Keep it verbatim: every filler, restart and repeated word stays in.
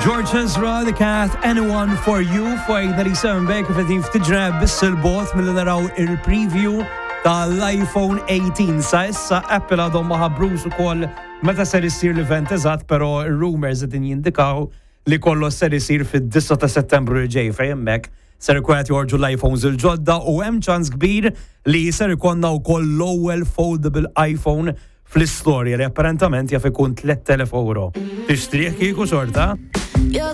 George Ezra, The Cat, Anyone For You, fuq thirty-seven Back kif qed tiġreb biss il-bot milli naraw il-preview tal-iPhone eighteen sa issa Apple għadhom ma ħabbrux ukoll meta ser isir l-event eżatt, però ir-rumors qed jindikaw li kollox ser isir fid-tisa ta' Settembru li ġej fejn hemmhekk ser ikun qed jorġu l-iPhones il-ġodda u hemm ċans kbir li ser ikollna wkoll l-ewwel foldable iPhone fl-istorja li apparentament jaf ikun tliet telef euro. Tixtrih kieku xorta?